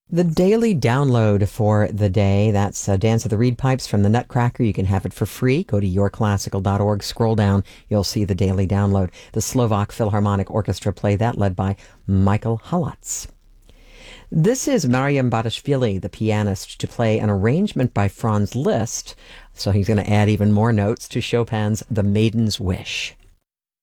The daily download for the day, that's Dance of the Reed Pipes from the Nutcracker. You can have it for free. Go to yourclassical.org, scroll down, you'll see the daily download. The Slovak Philharmonic Orchestra play that, led by Michael Halatz. This is Mariam Batashvili, the pianist, to play an arrangement by Franz Liszt. So he's going to add even more notes to Chopin's The Maiden's Wish.